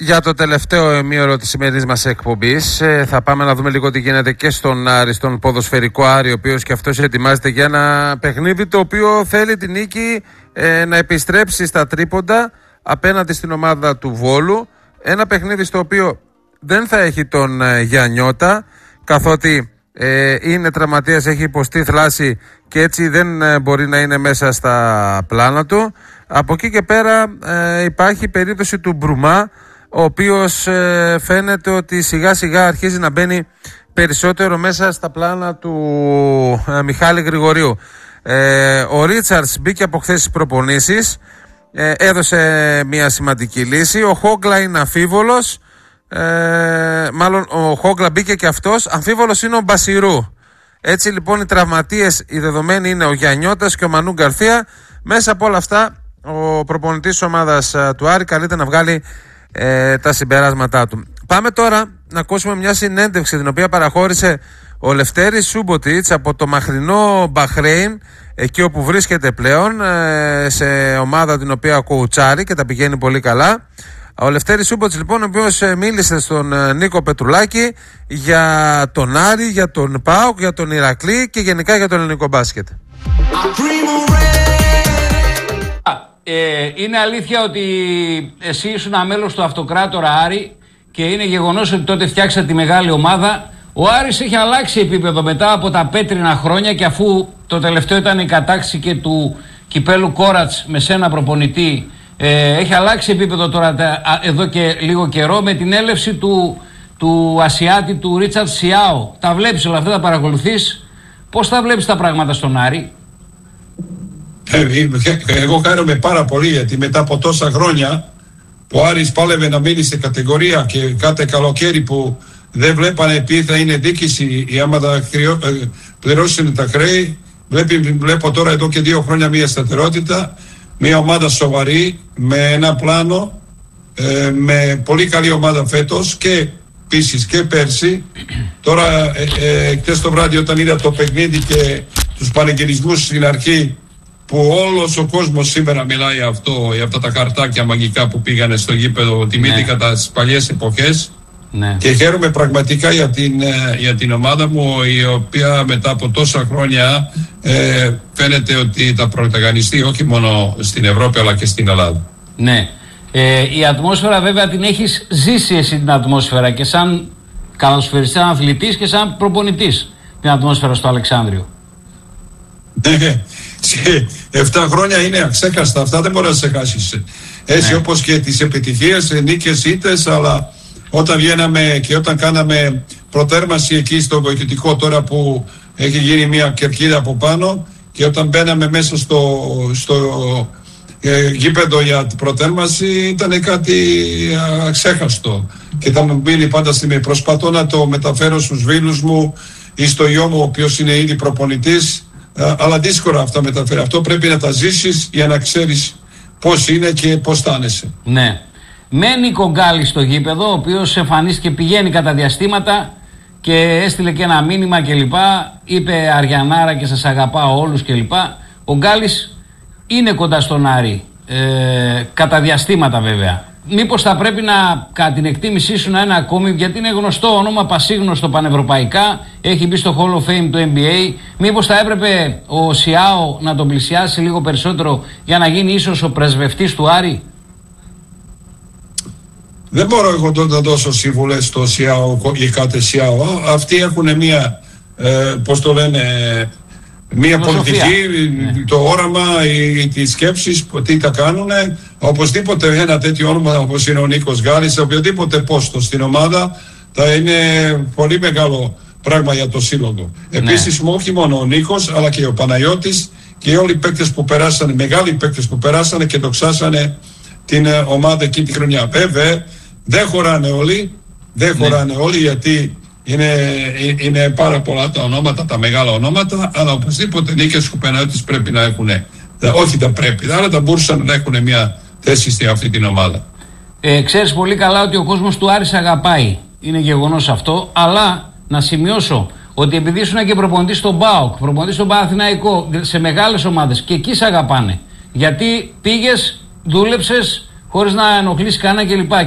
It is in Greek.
για το τελευταίο ημίωρο της σημερινής μας εκπομπής. Θα πάμε να δούμε λίγο τι γίνεται και στον Άρη, στον ποδοσφαιρικό Άρη, ο οποίος και αυτός ετοιμάζεται για ένα παιχνίδι το οποίο θέλει την νίκη να επιστρέψει στα τρίποντα απέναντι στην ομάδα του Βόλου. Ένα παιχνίδι στο οποίο δεν θα έχει τον Γιαννιώτα, καθότι είναι τραυματίας, έχει υποστεί θλάση και έτσι δεν μπορεί να είναι μέσα στα πλάνα του. Από εκεί και πέρα υπάρχει περίπτωση του Μπρουμά, ο οποίος φαίνεται ότι σιγά σιγά αρχίζει να μπαίνει περισσότερο μέσα στα πλάνα του Μιχάλη Γρηγορίου. Ο Ρίτσαρτς μπήκε από χθες στις προπονήσεις, έδωσε μια σημαντική λύση. Ο Χόγκλα είναι αμφίβολος, μάλλον ο Χόγκλα μπήκε και αυτός, αμφίβολος είναι ο Μπασιρού. Έτσι λοιπόν οι τραυματίες, οι δεδομένοι είναι ο Γιαννιώτας και ο Μανού Γκαρθία. Μέσα από όλα αυτά ο προπονητής της ομάδας του Άρη καλείται να βγάλει τα συμπεράσματά του. Πάμε τώρα να ακούσουμε μια συνέντευξη την οποία παραχώρησε ο Λευτέρης Σούμποτιτς από το μαχρινό Μπαχρέιν, εκεί όπου βρίσκεται πλέον, σε ομάδα την οποία κοουτσάρει και τα πηγαίνει πολύ καλά. Ο Λευτέρης Σούμποτιτς λοιπόν, ο οποίος μίλησε στον Νίκο Πετρουλάκη για τον Άρη, για τον ΠΑΟΚ, για τον Ηρακλή και γενικά για το ελληνικό μπάσκετ. Είναι αλήθεια ότι εσύ ήσουν μέλος του Αυτοκράτορα Άρη και είναι γεγονός ότι τότε φτιάξατε τη μεγάλη ομάδα. Ο Άρης έχει αλλάξει επίπεδο μετά από τα πέτρινα χρόνια και αφού το τελευταίο ήταν η κατάκτηση και του κυπέλου Κόρατς με σένα προπονητή, έχει αλλάξει επίπεδο τώρα εδώ και λίγο καιρό με την έλευση του Ασιάτη, του Ρίτσαρτ Σιάο. Τα βλέπεις όλα αυτά, τα παρακολουθείς? Πώς τα βλέπεις τα πράγματα στον Άρη? Εγώ χαίρομαι πάρα πολύ, γιατί μετά από τόσα χρόνια που ο Άρης πάλευε να μείνει σε κατηγορία και κάθε καλοκαίρι που δεν βλέπανε ποιοι θα είναι δίκηση ή άμα θα πληρώσουν τα χρέη, βλέπω τώρα εδώ και 2 χρόνια μια σταθερότητα, μια ομάδα σοβαρή με ένα πλάνο, με πολύ καλή ομάδα φέτος και επίσης και πέρσι. Τώρα χτες το βράδυ όταν είδα το παιχνίδι και τους πανηγυρισμούς στην αρχή, που όλος ο κόσμος σήμερα μιλάει για αυτά τα χαρτάκια μαγικά που πήγανε στο γήπεδο, τιμήθηκα τις παλιές εποχές. Ναι. Και χαίρομαι πραγματικά για την ομάδα μου, η οποία μετά από τόσα χρόνια φαίνεται ότι θα πρωταγωνιστεί όχι μόνο στην Ευρώπη αλλά και στην Ελλάδα. Ναι. Η ατμόσφαιρα βέβαια την έχεις ζήσει εσύ, την ατμόσφαιρα, και σαν καλοσφαιριστής, σαν αθλητής και σαν προπονητής, την ατμόσφαιρα στο Αλεξάνδριο. Ναι. Σε 7 χρόνια είναι αξέχαστα, αυτά δεν μπορεί να σε χάσεις. Έτσι, ναι. Όπως και τις επιτυχίες, νίκες, ήττες, αλλά όταν βγαίναμε και όταν κάναμε προτέρμαση εκεί στο βοηθητικό, τώρα που έχει γίνει μια κερκίδα από πάνω, και όταν μπαίναμε μέσα στο γήπεδο για την προτέρμαση, ήταν κάτι αξέχαστο. Και θα μου μείνει πάντα στιγμή. Προσπαθώ να το μεταφέρω στους φίλους μου ή στο γιο μου, ο οποίος είναι ήδη προπονητής. Αλλά δύσκολα αυτά μεταφέρει. Αυτό πρέπει να τα ζήσεις για να ξέρεις πώς είναι και πώς στάνεσαι. Ναι. Μένει Κογκάλης στο γήπεδο, ο οποίος εμφανίστηκε, πηγαίνει κατά διαστήματα και έστειλε και ένα μήνυμα κλπ. Είπε Αριανάρα και σας αγαπάω όλους κλπ. Ο Γκάλης είναι κοντά στον Άρη, κατά διαστήματα βέβαια. Μήπως θα πρέπει κατά την εκτίμησή σου να είναι ακόμη, γιατί είναι γνωστό όνομα, πασίγνωστο πανευρωπαϊκά, έχει μπει στο Hall of Fame του NBA. Μήπως θα έπρεπε ο Σιάο να τον πλησιάσει λίγο περισσότερο για να γίνει ίσως ο πρεσβευτής του Άρη? Δεν μπορώ εγώ να δώσω συμβουλές στο Σιάο ή κάθε Σιάο. Αυτοί έχουν μια, πώς το λένε, μια πολιτική, το όραμα, τις σκέψεις, τι θα κάνουν. Οπωσδήποτε ένα τέτοιο όνομα όπως είναι ο Νίκος Γκάλης, οποιοδήποτε πόστο στην ομάδα, θα είναι πολύ μεγάλο πράγμα για το σύλλογο. Ναι. Επίσης, όχι μόνο ο Νίκος, αλλά και ο Παναγιώτης και όλοι οι παίκτες που περάσανε, μεγάλοι παίκτες που περάσανε και δοξάσανε την ομάδα εκείνη τη χρονιά. Βέβαια, δεν χωράνε όλοι, γιατί είναι πάρα πολλά τα ονόματα, τα μεγάλα ονόματα, αλλά οπωσδήποτε Νίκες και Παναγιώτης πρέπει να έχουν, όχι δεν πρέπει, αλλά θα μπορούσαν να έχουν μια θέση σε αυτή την ομάδα. Ξέρεις πολύ καλά ότι ο κόσμος του Άρης αγαπάει, είναι γεγονός αυτό, αλλά να σημειώσω ότι επειδή ήσουν και προπονητής στον ΠΑΟΚ, προπονητής στον Παναθηναϊκό, σε μεγάλες ομάδες, και εκεί σε αγαπάνε, γιατί πήγες, δούλεψες χωρίς να ενοχλήσει κανένα κλπ.